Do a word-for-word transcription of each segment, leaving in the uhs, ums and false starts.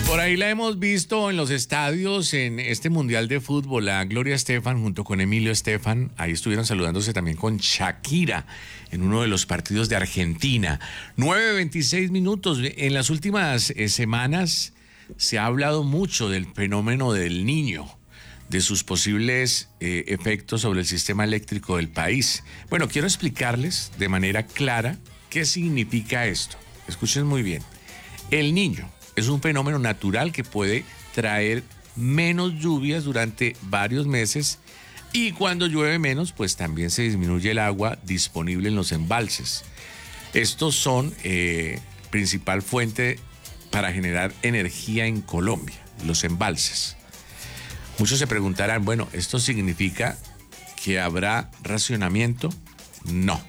Por ahí la hemos visto en los estadios en este Mundial de Fútbol, a Gloria Estefan junto con Emilio Estefan. Ahí estuvieron saludándose también con Shakira en uno de los partidos de Argentina. nueve veintiséis minutos. En las últimas eh, semanas se ha hablado mucho del fenómeno del Niño, de sus posibles eh, efectos sobre el sistema eléctrico del país. Bueno, quiero explicarles de manera clara qué significa esto. Escuchen muy bien. El Niño es un fenómeno natural que puede traer menos lluvias durante varios meses y cuando llueve menos, pues también se disminuye el agua disponible en los embalses. Estos son eh, principal fuente para generar energía en Colombia, los embalses. Muchos se preguntarán, bueno, ¿esto significa que habrá racionamiento? No.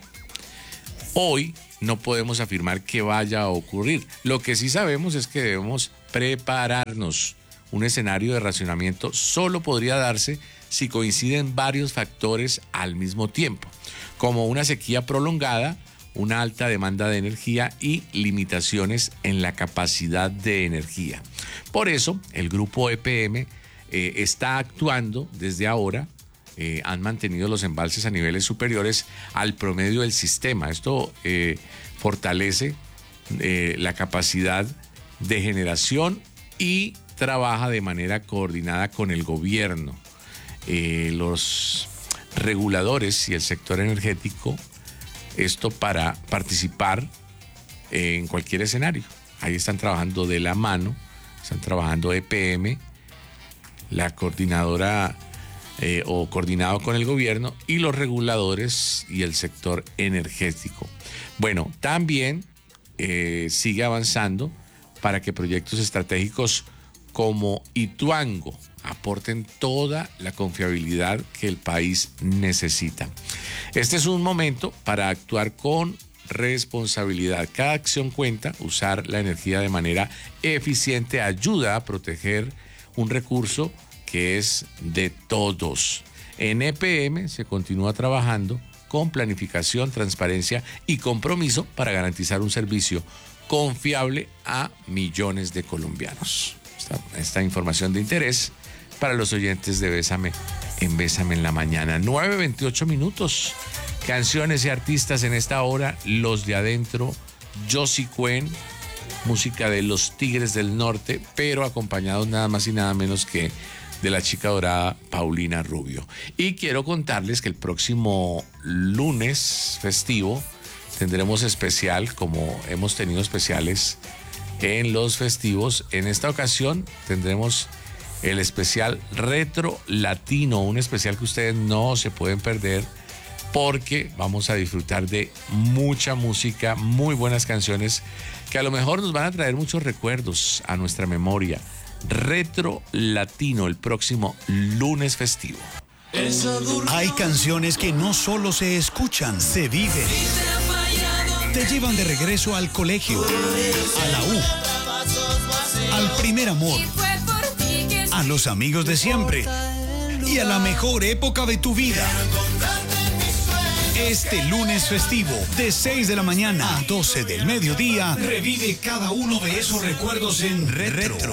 Hoy no podemos afirmar que vaya a ocurrir. Lo que sí sabemos es que debemos prepararnos. Un escenario de racionamiento solo podría darse si coinciden varios factores al mismo tiempo, como una sequía prolongada, una alta demanda de energía y limitaciones en la capacidad de energía. Por eso, el grupo E P M eh, está actuando desde ahora. Eh, han mantenido los embalses a niveles superiores al promedio del sistema. Esto eh, fortalece eh, la capacidad de generación y trabaja de manera coordinada con el gobierno. Eh, los reguladores y el sector energético, esto para participar en cualquier escenario. Ahí están trabajando de la mano, están trabajando E P M, la coordinadora Eh, o coordinado con el gobierno y los reguladores y el sector energético. Bueno, también eh, sigue avanzando para que proyectos estratégicos como Ituango aporten toda la confiabilidad que el país necesita. Este es un momento para actuar con responsabilidad. Cada acción cuenta. Usar la energía de manera eficiente ayuda a proteger un recurso que es de todos. En E P M se continúa trabajando con planificación, transparencia y compromiso para garantizar un servicio confiable a millones de colombianos. Esta, esta información de interés para los oyentes de Bésame en Bésame en la Mañana. nueve veintiocho minutos. Canciones y artistas en esta hora. Los de adentro, Josie Cuen, música de los Tigres del Norte, pero acompañados nada más y nada menos que de la chica dorada Paulina Rubio. Y quiero contarles que el próximo lunes festivo tendremos especial, como hemos tenido especiales en los festivos. En esta ocasión tendremos el especial Retro Latino, un especial que ustedes no se pueden perder porque vamos a disfrutar de mucha música, muy buenas canciones que a lo mejor nos van a traer muchos recuerdos a nuestra memoria. Retro Latino el próximo lunes festivo. Hay canciones que no solo se escuchan, se viven. Te llevan de regreso al colegio, a la U, al primer amor, a los amigos de siempre y a la mejor época de tu vida. Este lunes festivo, de seis de la mañana a doce del mediodía, revive cada uno de esos recuerdos en Retro.